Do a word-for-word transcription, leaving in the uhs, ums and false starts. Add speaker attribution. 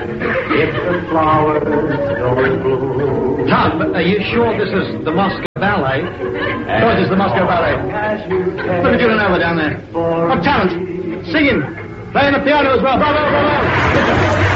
Speaker 1: if the flowers don't bloom.
Speaker 2: Tom, are you sure this is the Moscow Ballet? Sure, this is the Moscow Ballet. Let me do an over down there. What talent! Singing! Playing the piano as well. Bravo, bravo!